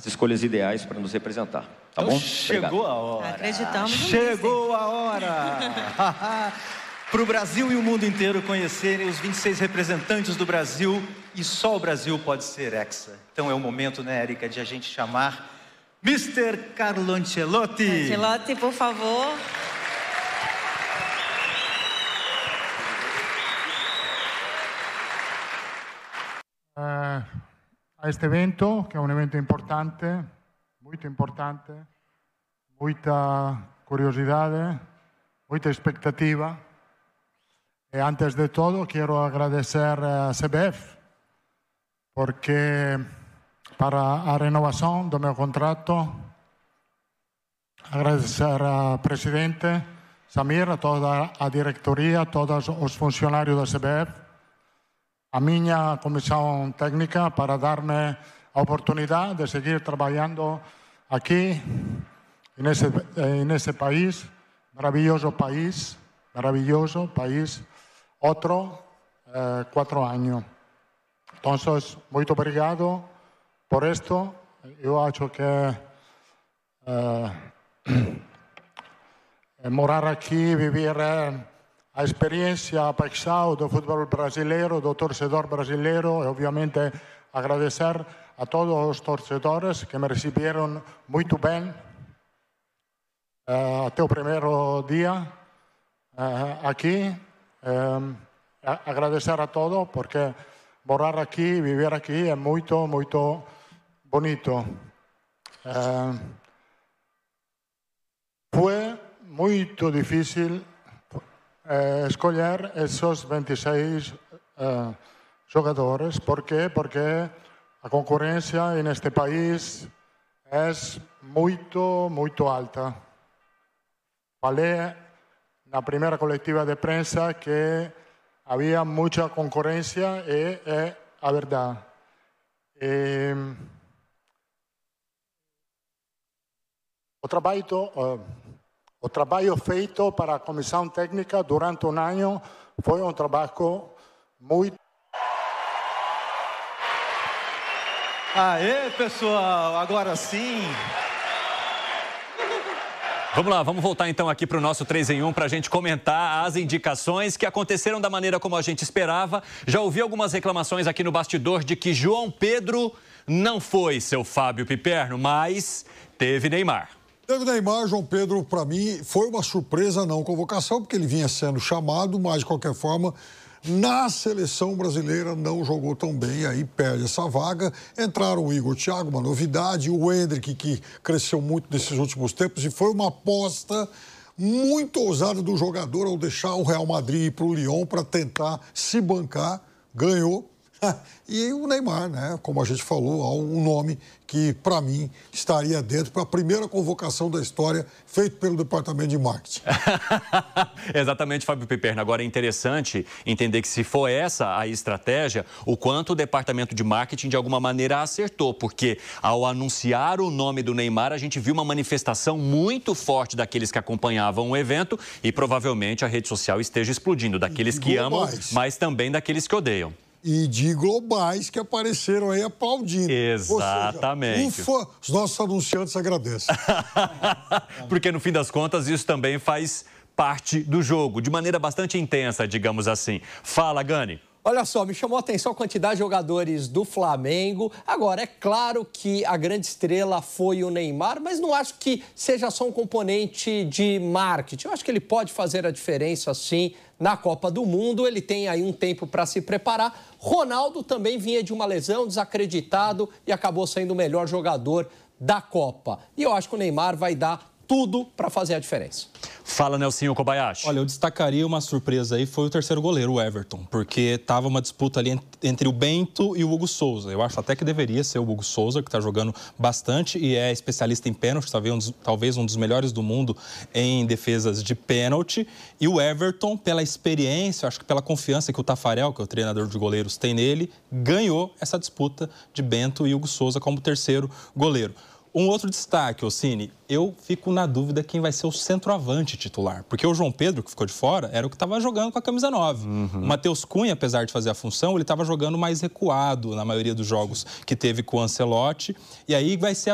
as escolhas ideais para nos representar. Tá então, bom? Chegou Obrigado. a hora. Acreditamos no Chegou a hora. Para o Brasil e o mundo inteiro conhecerem os 26 representantes do Brasil, e só o Brasil pode ser hexa. Então é o momento, né, Érica, de a gente chamar Mr. Carlo Ancelotti. Ancelotti, por favor. A este evento, que é um evento importante, muita curiosidade, muita expectativa. E antes de todo, quero agradecer a CBF, porque para a renovação do meu contrato, agradecer ao presidente Samir, a toda a diretoria, a todos os funcionários da CBF, a minha comissão técnica para dar-me a oportunidade de seguir trabalhando aqui, nesse país, maravilhoso país, outro 4 anos. Então, muito obrigado por isto. Eu acho que morar aqui, viver a experiência, a paixão do futebol brasileiro, do torcedor brasileiro, e obviamente agradecer a todos os torcedores que me receberam muito bem até o primeiro dia aqui. Agradecer a todos, porque morar aqui, viver aqui é muito, muito bonito. Foi muito difícil escolher esses 26 jogadores. Por quê? Porque a concorrência neste país é muito, muito alta. Falei na primeira coletiva de prensa que havia muita concorrência e é a verdade. O trabalho feito para a comissão técnica durante um ano foi um trabalho muito... Aê, pessoal, agora sim. Vamos lá, vamos voltar então aqui para o nosso 3 em 1 para a gente comentar as indicações que aconteceram da maneira como a gente esperava. Já ouvi algumas reclamações aqui no bastidor de que João Pedro não foi seu Fábio Piperno, mas teve Neymar. Teve Neymar. João Pedro, para mim, foi uma surpresa a não convocação, porque ele vinha sendo chamado, mas de qualquer forma, na seleção brasileira não jogou tão bem, aí perde essa vaga. Entraram o Igor Thiago, uma novidade, o Endrick, que cresceu muito nesses últimos tempos, e foi uma aposta muito ousada do jogador ao deixar o Real Madrid ir para o Lyon para tentar se bancar, ganhou. E o Neymar, né? Como a gente falou, há um nome que, para mim, estaria dentro para a primeira convocação da história feita pelo Departamento de Marketing. Exatamente, Fábio Piperno. Agora é interessante entender que, se for essa a estratégia, o quanto o Departamento de Marketing, de alguma maneira, acertou. Porque, ao anunciar o nome do Neymar, a gente viu uma manifestação muito forte daqueles que acompanhavam o evento e, provavelmente, a rede social esteja explodindo. Daqueles que amam, mas também daqueles que odeiam. E de globais que apareceram aí aplaudindo. Exatamente. Ou seja, ufa, os nossos anunciantes agradecem. Porque, no fim das contas, isso também faz parte do jogo, de maneira bastante intensa, digamos assim. Fala, Gani. Olha só, me chamou a atenção a quantidade de jogadores do Flamengo. Agora, é claro que a grande estrela foi o Neymar, mas não acho que seja só um componente de marketing. Eu acho que ele pode fazer a diferença, sim, na Copa do Mundo. Ele tem aí um tempo para se preparar. Ronaldo também vinha de uma lesão, desacreditado, e acabou sendo o melhor jogador da Copa. E eu acho que o Neymar vai dar tudo para fazer a diferença. Fala, Nelsinho Kobayashi. Olha, eu destacaria uma surpresa aí, foi o terceiro goleiro, o Everton, porque estava uma disputa ali entre o Bento e o Hugo Souza. Eu acho até que deveria ser o Hugo Souza, que está jogando bastante e é especialista em pênalti, talvez um dos melhores do mundo em defesas de pênalti. E o Everton, pela experiência, acho que pela confiança que o Tafarel, que é o treinador de goleiros, tem nele, ganhou essa disputa de Bento e Hugo Souza como terceiro goleiro. Um outro destaque, Ossini, eu fico na dúvida quem vai ser o centroavante titular. Porque o João Pedro, que ficou de fora, era o que estava jogando com a camisa 9. O Matheus Cunha, apesar de fazer a função, ele estava jogando mais recuado na maioria dos jogos que teve com o Ancelotti. E aí vai ser